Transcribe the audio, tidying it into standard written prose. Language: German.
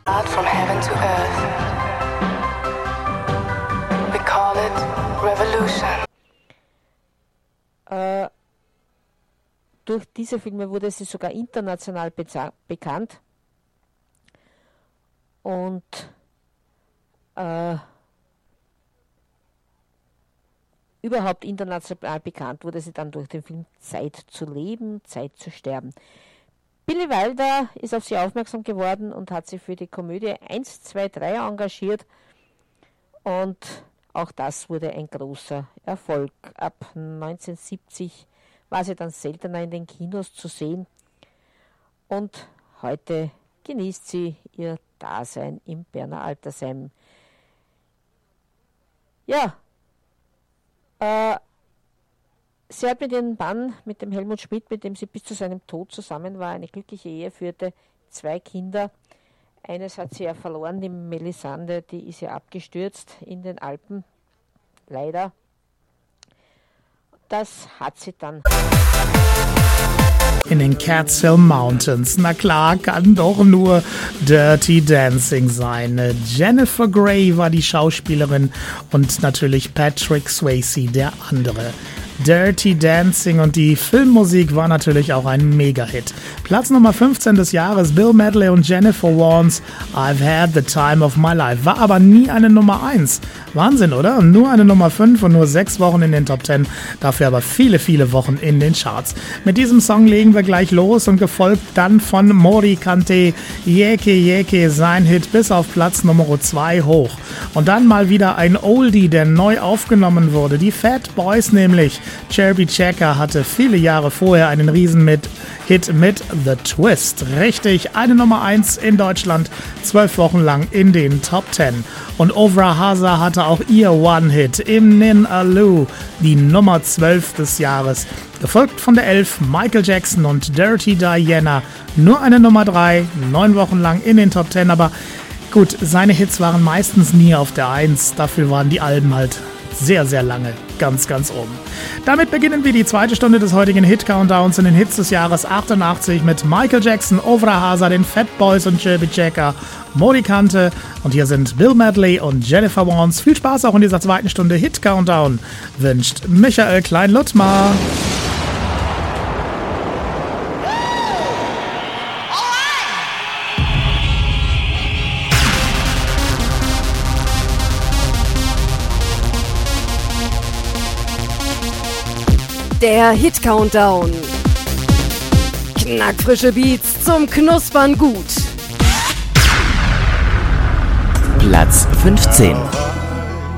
From heaven to earth. We call it revolution. Durch diese Filme wurde sie sogar international bekannt und überhaupt international bekannt wurde sie dann durch den Film Zeit zu leben, Zeit zu sterben. Billy Wilder ist auf sie aufmerksam geworden und hat sie für die Komödie 1, 2, 3 engagiert und auch das wurde ein großer Erfolg. Ab 1970 war sie dann seltener in den Kinos zu sehen und heute genießt sie ihr Dasein im Berner Altersheim. Ja, sie hat mit ihrem Mann, mit dem Helmut Schmidt, mit dem sie bis zu seinem Tod zusammen war, eine glückliche Ehe führte, 2 Kinder. Eines hat sie ja verloren, die Melisande, die ist ja abgestürzt in den Alpen, leider. Das hat sie dann. In den Catskill Mountains, na klar, kann doch nur Dirty Dancing sein. Jennifer Grey war die Schauspielerin und natürlich Patrick Swayze der andere. Dirty Dancing und die Filmmusik war natürlich auch ein Mega-Hit. Platz Nummer 15 des Jahres, Bill Medley und Jennifer Warnes, I've Had the Time of My Life, war aber nie eine Nummer 1. Wahnsinn, oder? Nur eine Nummer 5 und nur 6 Wochen in den Top 10, dafür aber viele, viele Wochen in den Charts. Mit diesem Song legen wir gleich los und gefolgt dann von Mori Kante, Yeke Yeke, sein Hit bis auf Platz Nummer 2 hoch. Und dann mal wieder ein Oldie, der neu aufgenommen wurde, die Fat Boys nämlich. Chubby Checker hatte viele Jahre vorher einen Hit mit The Twist. Richtig, eine Nummer 1 in Deutschland, 12 Wochen lang in den Top 10. Und Ovra Haza hatte auch ihr One-Hit im Nin Alu, die Nummer 12 des Jahres. Gefolgt von der 11 Michael Jackson und Dirty Diana. Nur eine Nummer 3, 9 Wochen lang in den Top 10. Aber gut, seine Hits waren meistens nie auf der 1. Dafür waren die Alben halt sehr, sehr lange ganz, ganz oben. Damit beginnen wir die zweite Stunde des heutigen Hit-Countdowns in den Hits des Jahres 88 mit Michael Jackson, Ovra Haza, den Fat Boys und Chubby Checker, Mori Kante und hier sind Bill Medley und Jennifer Warnes. Viel Spaß auch in dieser zweiten Stunde Hit-Countdown wünscht Michael Klein-Luttmar. Der Hit-Countdown. Knackfrische Beats zum Knuspern gut. Platz 15.